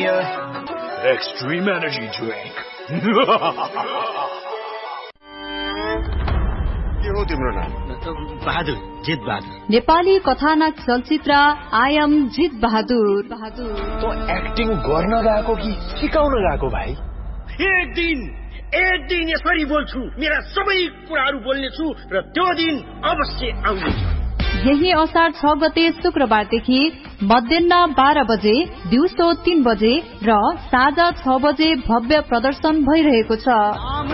Premier Extreme Energy Drink. के हो तिम्रो नाम? बहादुर, जित बहादुर। नेपाली कथानक चलचित्र आई एम जित बहादुर। तो एक्टिङ गर्न गएको कि सिकाउन गएको भाइ? एक दिन यसरी बोल्छु, मेरा सबै कुराहरू बोल्नेछु र त्यो दिन अवश्य आउनेछ। यही असार 6 गते शुक्रबारदेखि मध्याह 12 बजे, दिउँसो 3 बजे र साँझ 6 बजे भव्य प्रदर्शन भइरहेको छ।